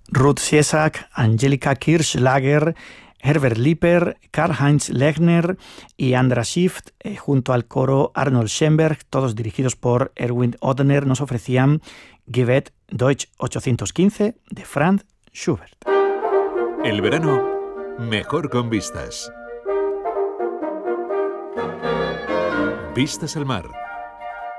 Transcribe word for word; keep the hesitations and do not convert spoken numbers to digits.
Ruth Ciesak, Angelika Kirchlager, Herbert Liper, Karl-Heinz Lechner y Andra Schiff, eh, junto al coro Arnold Schoenberg, todos dirigidos por Erwin Othner, nos ofrecían Gebet Deutsch ochocientos quince de Franz Schubert. El verano, mejor con vistas. Vistas al mar.